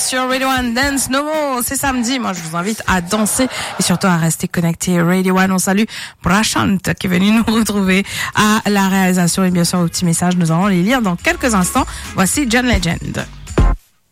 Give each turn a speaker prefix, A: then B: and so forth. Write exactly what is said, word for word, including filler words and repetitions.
A: sur Radio One Dance Novo. C'est samedi. Moi, je vous invite à danser et surtout à rester connecté. Radio One, on salue Prashant qui est venu nous retrouver à la réalisation et bien sûr au petit message. Nous allons les lire dans quelques instants. Voici John Legend.